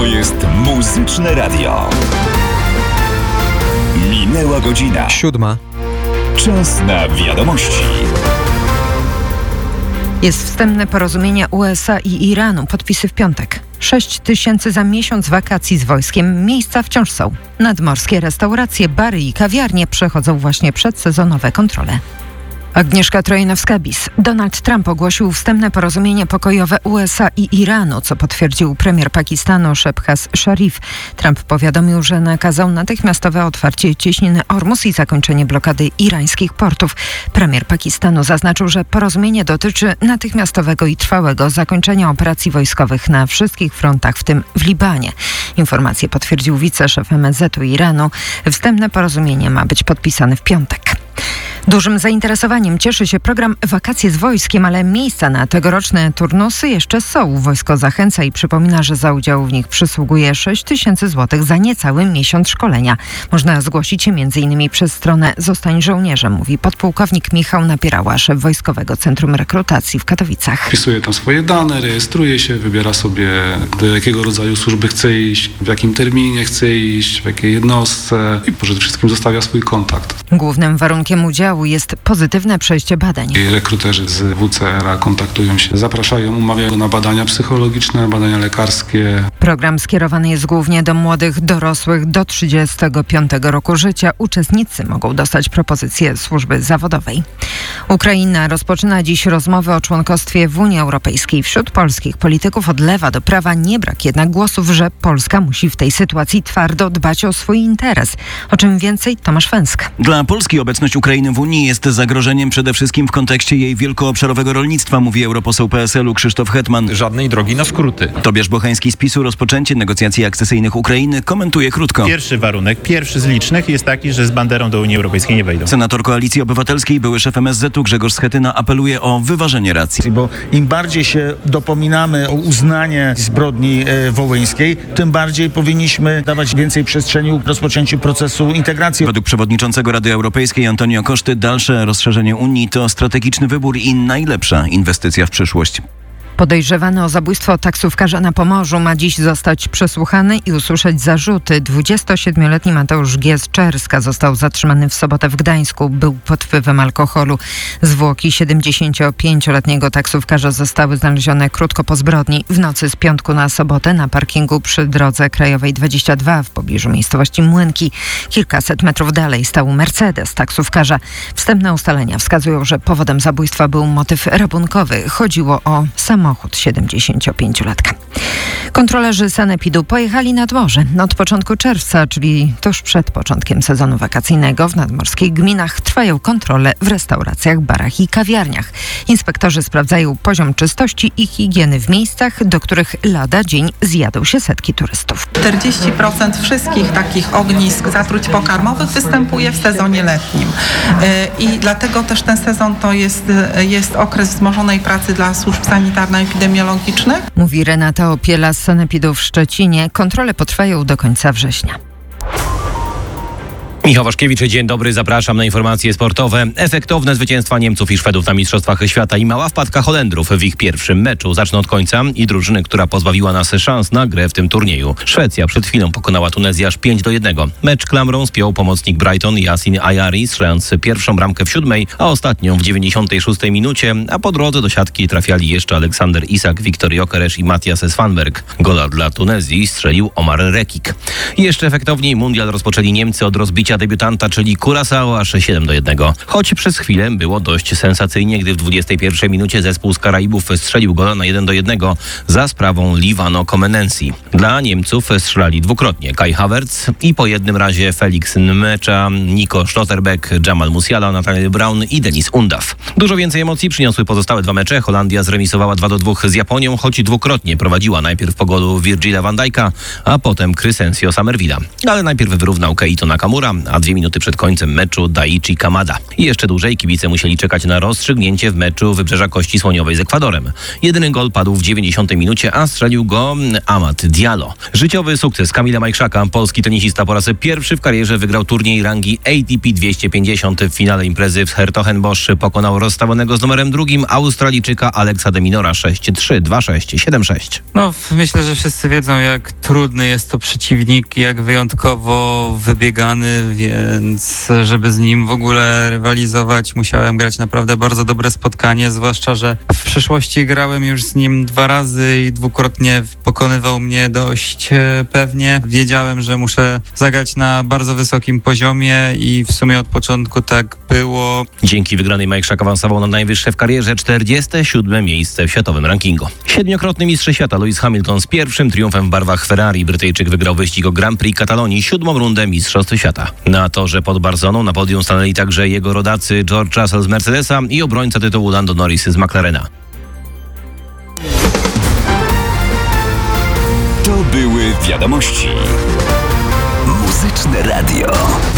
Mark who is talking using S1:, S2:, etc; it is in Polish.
S1: jest Muzyczne Radio. Minęła godzina
S2: 7.
S1: Czas na wiadomości.
S3: Jest wstępne porozumienie USA i Iranu. Podpisy w piątek. 6 000 za miesiąc wakacji z wojskiem. Miejsca wciąż są. Nadmorskie restauracje, bary i kawiarnie przechodzą właśnie przedsezonowe kontrole. Agnieszka Trojanowska-Bis. Donald Trump ogłosił wstępne porozumienie pokojowe USA i Iranu, co potwierdził premier Pakistanu Shehbaz Sharif. Trump powiadomił, że nakazał natychmiastowe otwarcie cieśniny Ormus i zakończenie blokady irańskich portów. Premier Pakistanu zaznaczył, że porozumienie dotyczy natychmiastowego i trwałego zakończenia operacji wojskowych na wszystkich frontach, w tym w Libanie. Informację potwierdził wiceszef MSZ-u Iranu. Wstępne porozumienie ma być podpisane w piątek. Dużym zainteresowaniem cieszy się program Wakacje z wojskiem, ale miejsca na tegoroczne turnusy jeszcze są. Wojsko zachęca i przypomina, że za udział w nich przysługuje 6 000 złotych za niecały miesiąc szkolenia. Można zgłosić się m.in. przez stronę Zostań żołnierzem, mówi podpułkownik Michał Napierała, szef Wojskowego Centrum Rekrutacji w Katowicach.
S4: Wpisuje tam swoje dane, rejestruje się, wybiera sobie, do jakiego rodzaju służby chce iść, w jakim terminie chce iść, w jakiej jednostce i przede wszystkim zostawia swój kontakt.
S3: Głównym warunkiem udziału jest pozytywne przejście badań.
S4: Rekruterzy z WCR-a kontaktują się, zapraszają, umawiają na badania psychologiczne, badania lekarskie.
S3: Program skierowany jest głównie do młodych dorosłych do 35 roku życia. Uczestnicy mogą dostać propozycję służby zawodowej. Ukraina rozpoczyna dziś rozmowy o członkostwie w Unii Europejskiej. Wśród polskich polityków od lewa do prawa nie brak jednak głosów, że Polska musi w tej sytuacji twardo dbać o swój interes. O czym więcej Tomasz Węsk.
S5: Dla Polski obecność Ukrainy w Unii jest zagrożeniem przede wszystkim w kontekście jej wielkoobszarowego rolnictwa, mówi europoseł PSL-u Krzysztof Hetman.
S2: Żadnej drogi na skróty.
S5: Tobiasz Bocheński z PiS-u rozpoczęcie negocjacji akcesyjnych Ukrainy komentuje krótko.
S6: Pierwszy warunek, pierwszy z licznych jest taki, że z banderą do Unii Europejskiej nie wejdą.
S5: Senator Koalicji Obywatelskiej, były szef MSZ-u Grzegorz Schetyna apeluje o wyważenie racji.
S7: Bo im bardziej się dopominamy o uznanie zbrodni wołyńskiej, tym bardziej powinniśmy dawać więcej przestrzeni rozpoczęciu procesu integracji.
S5: Według przewodniczącego Rady Europejskiej Antonio Costa dalsze rozszerzenie Unii to strategiczny wybór i najlepsza inwestycja w przyszłość.
S3: Podejrzewany o zabójstwo taksówkarza na Pomorzu ma dziś zostać przesłuchany i usłyszeć zarzuty. 27-letni Mateusz G. z Czerska został zatrzymany w sobotę w Gdańsku. Był pod wpływem alkoholu. Zwłoki 75-letniego taksówkarza zostały znalezione krótko po zbrodni w nocy z piątku na sobotę na parkingu przy drodze krajowej 22 w pobliżu miejscowości Młynki. Kilkaset metrów dalej stał Mercedes taksówkarza. Wstępne ustalenia wskazują, że powodem zabójstwa był motyw rabunkowy. Chodziło o samochód 75-latka. Kontrolerzy sanepidu pojechali nad morze. Od początku czerwca, czyli tuż przed początkiem sezonu wakacyjnego, w nadmorskich gminach trwają kontrole w restauracjach, barach i kawiarniach. Inspektorzy sprawdzają poziom czystości i higieny w miejscach, do których lada dzień zjadą się setki turystów.
S8: 40% wszystkich takich ognisk zatruć pokarmowych występuje w sezonie letnim. I dlatego też ten sezon to jest okres wzmożonej pracy dla służb sanitarno-epidemiologicznych.
S3: Mówi Renata Opiela z sanepidu w Szczecinie. Kontrole potrwają do końca września.
S9: Michał Waszkiewicz, dzień dobry, zapraszam na informacje sportowe. Efektowne zwycięstwa Niemców i Szwedów na Mistrzostwach Świata i mała wpadka Holendrów w ich pierwszym meczu. Zacznę od końca i drużyny, która pozbawiła nas szans na grę w tym turnieju. Szwecja przed chwilą pokonała Tunezję aż 5-1. Mecz klamrą spiął pomocnik Brighton Yasin Ayari, strzelając pierwszą bramkę w 7, a ostatnią w 96 minucie, a po drodze do siatki trafiali jeszcze Aleksander Isak, Wiktor Gyökeres i Matthias Svanberg. Gola dla Tunezji strzelił Omar Rekik. Jeszcze efektowniej mundial rozpoczęli Niemcy od rozbicia debiutanta, czyli Curaçao, aż 7-1. Choć przez chwilę było dość sensacyjnie, gdy w 21 minucie zespół z Karaibów strzelił gola na 1-1 za sprawą Livano Comenensi. Dla Niemców strzelali dwukrotnie Kai Havertz i po jednym razie Felix Nmecha, Nico Schlotterbeck, Jamal Musiala, Nathaniel Brown i Denis Undav. Dużo więcej emocji przyniosły pozostałe dwa mecze. Holandia zremisowała 2-2 z Japonią, choć dwukrotnie prowadziła, najpierw po golu Virgila van Dijk'a, a potem Crescencio Summerville'a. Ale najpierw wyrównał Keito Nakamura, a 2 minuty przed końcem meczu Daichi Kamada. I jeszcze dłużej kibice musieli czekać na rozstrzygnięcie w meczu Wybrzeża Kości Słoniowej z Ekwadorem. Jedyny gol padł w 90 minucie, a strzelił go Amad Diallo. Życiowy sukces Kamila Majchrzaka. Polski tenisista po raz pierwszy w karierze wygrał turniej rangi ATP 250. W finale imprezy w Hertogenbosch pokonał rozstawionego z numerem 2 Australijczyka Alexa de Minora 6-3, 2-6, 7-6.
S2: No, myślę, że wszyscy wiedzą, jak trudny jest to przeciwnik, jak wyjątkowo wybiegany, więc żeby z nim w ogóle rywalizować, musiałem grać naprawdę bardzo dobre spotkanie, zwłaszcza, że w przeszłości grałem już z nim 2 razy i dwukrotnie pokonywał mnie dość pewnie. Wiedziałem, że muszę zagrać na bardzo wysokim poziomie i w sumie od początku tak było.
S9: Dzięki wygranej Majchrzak awansował na najwyższe w karierze 47. miejsce w światowym rankingu. 7-krotny mistrz świata Lewis Hamilton z pierwszym triumfem w barwach Ferrari. Brytyjczyk wygrał wyścig o Grand Prix Katalonii, 7. rundę Mistrzostw Świata. Na torze pod Barceloną na podium stanęli także jego rodacy George Russell z Mercedesa i obrońca tytułu Lando Norris z McLarena.
S1: To były wiadomości. Muzyczne Radio.